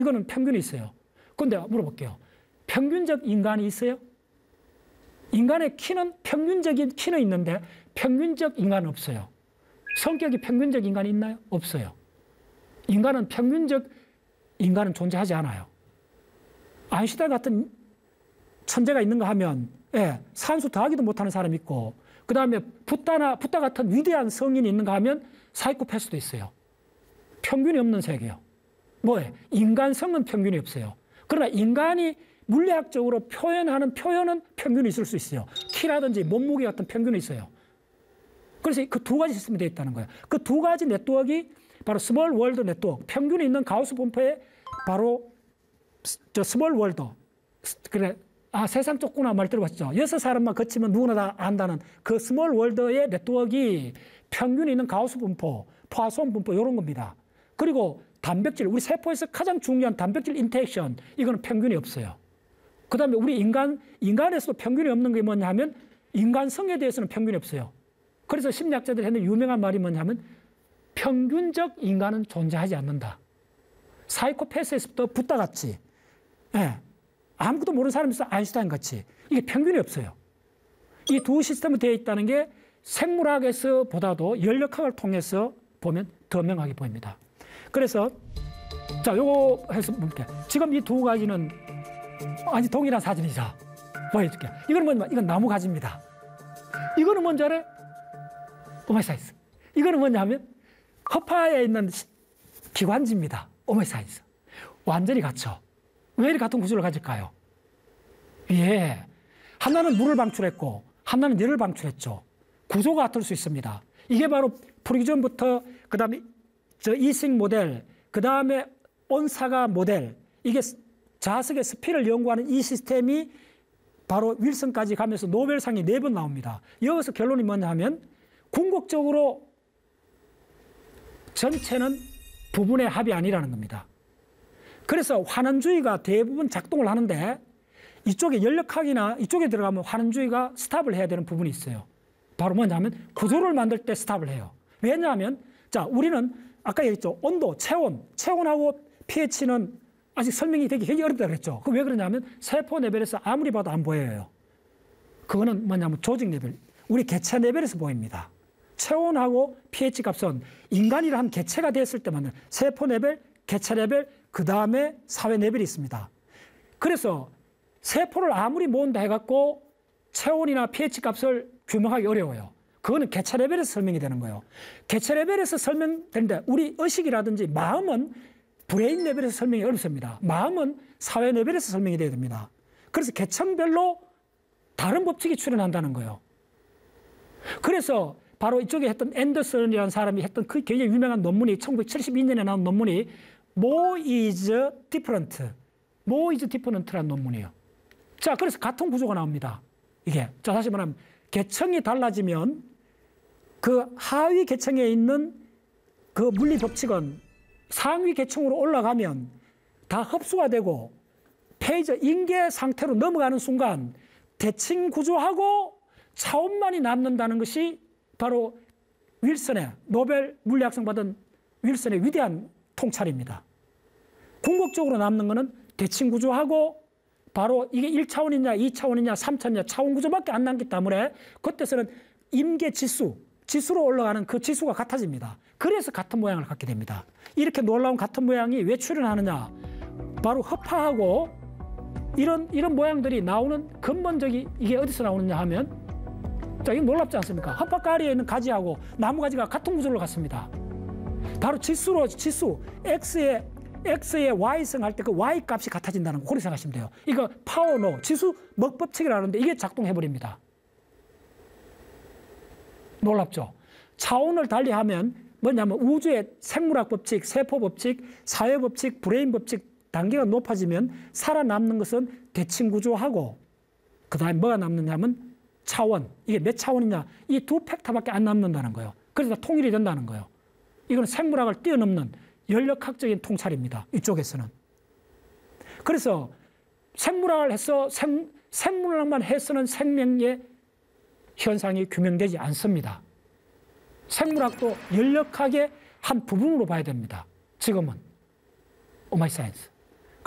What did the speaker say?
이거는 평균이 있어요. 근데 물어볼게요. 평균적 인간이 있어요? 인간의 키는 평균적인 키는 있는데 평균적 인간은 없어요. 성격이 평균적 인간이 있나요? 없어요. 인간은 평균적 인간은 존재하지 않아요. 아인슈타인 같은 천재가 있는가 하면 산수 더하기도 못하는 사람이 있고 그 다음에 붓다 같은 위대한 성인이 있는가 하면 사이코패스도 있어요. 평균이 없는 세계예요. 뭐예요? 인간성은 평균이 없어요. 그러나 인간이 물리학적으로 표현하는 표현은 평균이 있을 수 있어요. 키라든지 몸무게 같은 평균이 있어요. 그래서 그 두 가지 시스템이 되어 있다는 거예요. 그 두 가지 네트워크가 바로 스몰 월드 네트워크, 평균이 있는 가우스 분포의 바로 저 스몰 월드. 그래, 세상 좁구나 말 들어봤죠. 6사람만 거치면 누구나 다 안다는 그 스몰 월드의 네트워크가 평균이 있는 가우스 분포, 포아손 분포 이런 겁니다. 그리고 단백질, 우리 세포에서 가장 중요한 단백질 인터액션, 이거는 평균이 없어요. 그 다음에 우리 인간에서도 평균이 없는 게 뭐냐 하면 인간성에 대해서는 평균이 없어요. 그래서 심리학자들이 하는 유명한 말이 뭐냐면 평균적 인간은 존재하지 않는다. 사이코패스에서부터 붓다같이 아무것도 모르는 사람이 있어 아인슈타인 같이 이게 평균이 없어요. 이 두 시스템이 되어 있다는 게 생물학에서 보다도 연력학을 통해서 보면 더 명확히 보입니다. 그래서 자, 요거 해서 볼게요. 지금 이 두 가지는 아주 동일한 사진이죠. 보여줄게. 이거는 뭐냐? 이건 나무 가지입니다. 이거는 뭔지 알아요? 오메사이스. 이거는 뭐냐면 허파에 있는 기관지입니다. 오메사이스. 완전히 같죠. 왜 이렇게 같은 구조를 가질까요? 예. 하나는 물을 방출했고 하나는 열을 방출했죠. 구조가 같을 수 있습니다. 이게 바로 프리전부터 그다음에 저 이싱 모델, 그다음에 온사가 모델, 이게 자석의 스피를 연구하는 이 시스템이 바로 윌슨까지 가면서 노벨상이 4번 나옵니다. 여기서 결론이 뭐냐 하면 궁극적으로 전체는 부분의 합이 아니라는 겁니다. 그래서 환원주의가 대부분 작동을 하는데 이쪽에 연력학이나 이쪽에 들어가면 환원주의가 스탑을 해야 되는 부분이 있어요. 바로 뭐냐면 구조를 만들 때 스탑을 해요. 왜냐하면 자, 우리는 아까 얘기했죠. 온도, 체온하고 pH는 아직 설명이 되기 굉장히 어렵다고 그랬죠. 그 왜 그러냐면 세포 레벨에서 아무리 봐도 안 보여요. 그거는 뭐냐면 조직 레벨, 우리 개체 레벨에서 보입니다. 체온하고 pH 값은 인간이라 한 개체가 됐을 때만 세포 레벨, 개체 레벨, 그 다음에 사회 레벨이 있습니다. 그래서 세포를 아무리 모은다 해갖고 체온이나 pH 값을 규명하기 어려워요. 그거는 개체 레벨에서 설명이 되는 거예요. 개체 레벨에서 설명되는데 우리 의식이라든지 마음은 브레인 레벨에서 설명이 어렵습니다. 마음은 사회 레벨에서 설명이 돼야 됩니다. 그래서 계층별로 다른 법칙이 출현한다는 거예요. 그래서 바로 이쪽에 했던 앤더슨이라는 사람이 했던 그 굉장히 유명한 논문이 1972년에 나온 논문이 More is different. More is different라는 논문이에요. 자, 그래서 같은 구조가 나옵니다. 이게. 자, 다시 말하면 계층이 달라지면 그 하위 계층에 있는 그 물리 법칙은 상위 계층으로 올라가면 다 흡수가 되고 페이저 인계 상태로 넘어가는 순간 대칭 구조하고 차원만이 남는다는 것이 바로 윌슨의 노벨 물리학상 받은 윌슨의 위대한 통찰입니다. 궁극적으로 남는 것은 대칭 구조하고 바로 이게 1차원이냐 2차원이냐 3차원이냐 차원 구조밖에 안 남기 때문에 그때서는 임계 지수로 올라가는 그 지수가 같아집니다. 그래서 같은 모양을 갖게 됩니다. 이렇게 놀라운 같은 모양이 왜 출현하느냐? 바로 허파하고 이런 모양들이 나오는 근본적인 이게 어디서 나오느냐 하면 자, 이거 놀랍지 않습니까? 허파가리에 있는 가지하고 나무 가지가 같은 구조로 갔습니다. 바로 지수 X의 Y성 할 때 그 Y 값이 같아진다는 거 그렇게 생각하시면 돼요. 이거 파워노 지수 먹법칙이라는데 이게 작동해버립니다. 놀랍죠? 차원을 달리하면 뭐냐면 우주의 생물학 법칙, 세포 법칙, 사회 법칙, 브레인 법칙 단계가 높아지면 살아남는 것은 대칭 구조하고 그 다음에 뭐가 남느냐면 차원. 이게 몇 차원이냐? 이 두 팩터밖에 안 남는다는 거예요. 그래서 통일이 된다는 거예요. 이건 생물학을 뛰어넘는 연력학적인 통찰입니다. 이쪽에서는. 그래서 생물학을 해서 생물학만 해서는 생명의 현상이 규명되지 않습니다. 생물학도 연력학의 한 부분으로 봐야 됩니다. 지금은. 오마이 사이언스.